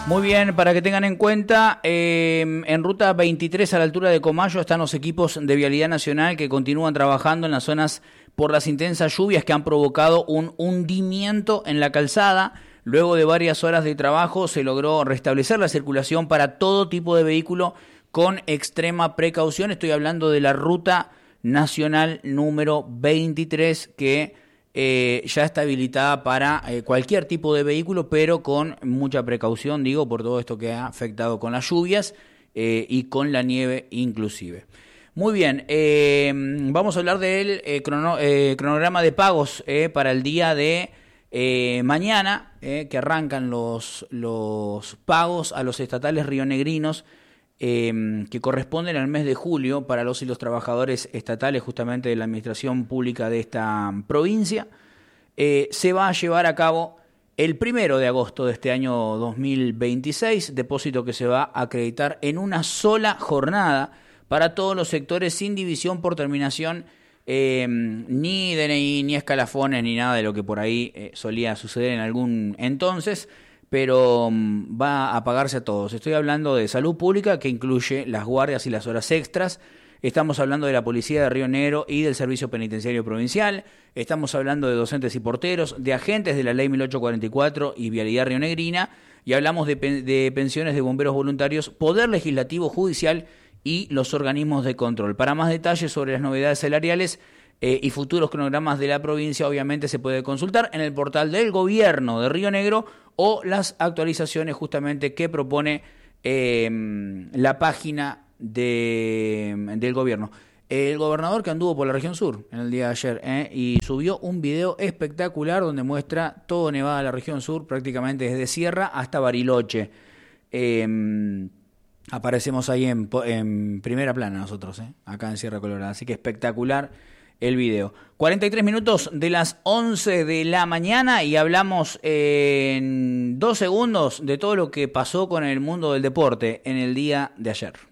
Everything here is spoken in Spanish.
Muy bien, para que tengan en cuenta, en ruta 23 a la altura de Comayo están los equipos de Vialidad Nacional que continúan trabajando en las zonas por las intensas lluvias que han provocado un hundimiento en la calzada. Luego de varias horas de trabajo se logró restablecer la circulación para todo tipo de vehículo con extrema precaución. Estoy hablando de la ruta nacional número 23 que ya está habilitada para cualquier tipo de vehículo, pero con mucha precaución, digo, por todo esto que ha afectado con las lluvias y con la nieve inclusive. Muy bien, vamos a hablar del cronograma de pagos para el día de mañana, que arrancan los pagos a los estatales rionegrinos que corresponden al mes de julio para los y los trabajadores estatales justamente de la administración pública de esta provincia. Se va a llevar a cabo el 1 de agosto de este año 2026, depósito que se va a acreditar en una sola jornada para todos los sectores sin división por terminación, ni DNI, ni escalafones, ni nada de lo que por ahí solía suceder en algún entonces, pero va a pagarse a todos. Estoy hablando de salud pública, que incluye las guardias y las horas extras. Estamos hablando de la Policía de Río Negro y del Servicio Penitenciario Provincial. Estamos hablando de docentes y porteros, de agentes de la Ley 1844 y Vialidad Rionegrina. Y hablamos de pensiones de bomberos voluntarios, Poder Legislativo, Judicial y los organismos de control. Para más detalles sobre las novedades salariales y futuros cronogramas de la provincia, obviamente se puede consultar en el portal del Gobierno de Río Negro o las actualizaciones justamente que propone la página del gobierno. El gobernador que anduvo por la región sur en el día de ayer y subió un video espectacular donde muestra todo Nevada, la región sur, prácticamente desde Sierra hasta Bariloche. Aparecemos ahí en primera plana nosotros, acá en Sierra Colorada, así que espectacular el video. 43 minutos de las 11 de la mañana y hablamos en 2 segundos de todo lo que pasó con el mundo del deporte en el día de ayer.